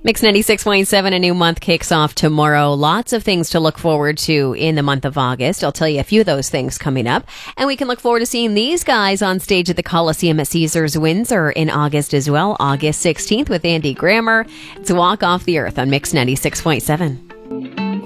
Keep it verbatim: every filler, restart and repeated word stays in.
Mix ninety-six point seven, a new month kicks off tomorrow. Lots of things to look forward to in the month of August. I'll tell you a few of those things coming up. And we can look forward to seeing these guys on stage at the Coliseum at Caesars Windsor in August as well. August sixteenth with Andy Grammer. It's Walk Off the Earth on Mix ninety-six point seven.